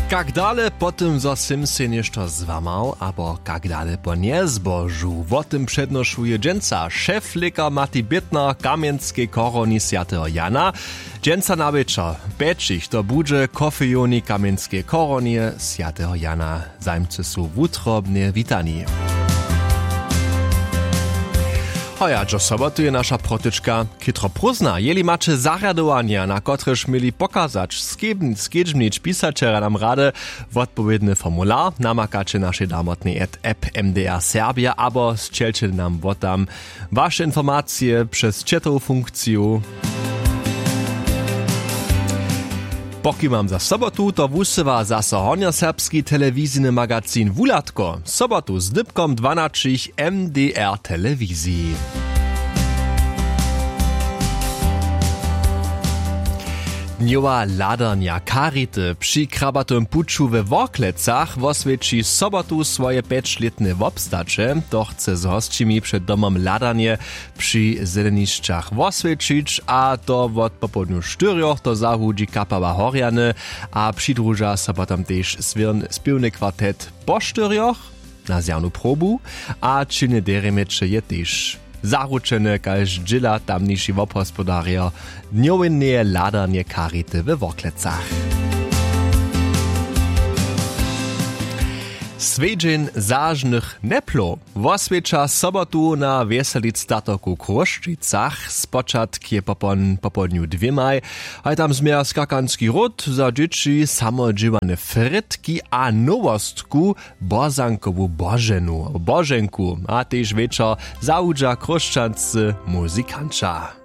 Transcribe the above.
Jak dale po tym, zo sym się nieszto złamał, abo jak dale po niezbożu, o tym przednoszuje dżęca szeflika Mati Bittner Kamieńskiej koroni Świętego Jana. Dżęca na wieczór, beczich to budże kofejoni Kamieńskiej koronie Świętego Jana. Zajmcy są wutrobnie witani. Hoja, jo sobotu je nasza protyczka kitro prózna. Jeli macie zariadowania, na kotreż mieli pokazać, skiedźmnić pisaczera nam rady w odpowiedny formular, namakacie naszej damotnej app MDR Serbia, abo zcielcie nam wotam wasze informacje przez chatową funkcję. Poki mam za sobotu, to wusywa zase hornioserbski telewizyjny magazyn Wulatko. Sobotu z dybkom 12 MDR telewizji. Dniowa ladarnia Karity przy krabatym puczu we Worklecach oswieci sobotu swoje 5-letne wobstacze. To chce z hosćmi przed domom ladarnie przy zeleniszczach oswiecić, a to od popołudniu 4 to zahudzi kapała Horjany, a przydruża so potem też spiewny kwartet po 4 na zjawnu probu, a czynny deremecze je też zaručene, kaž džila tamniši vophospodarja dnjovinne ladarnje Karity we Worklecach. Svedźeń zażnych neplo oswiecza sobotu na Weselic statoku Kruščicach. Spočatk je popodniu 2, a tam zmier skakanski ród za dzieci samodžiwane frytki a nowostku bozankowu bożenku. A tež večer zaudža kruščanscy muzikanča.